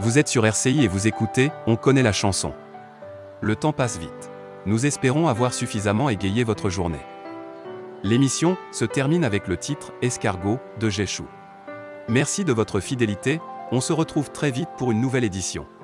Vous êtes sur RCI et vous écoutez On connaît la chanson. Le temps passe vite. Nous espérons avoir suffisamment égayé votre journée. L'émission se termine avec le titre Escargot de Jéchou. Merci de votre fidélité, on se retrouve très vite pour une nouvelle édition.